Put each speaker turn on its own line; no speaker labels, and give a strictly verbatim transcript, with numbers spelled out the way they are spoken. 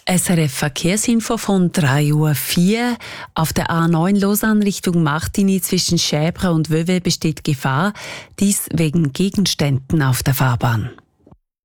S R F Verkehrsinfo von drei Uhr vier. Auf der A neun Lausanne Richtung Martigny zwischen Schäbre und Vevey besteht Gefahr, dies wegen Gegenständen auf der Fahrbahn.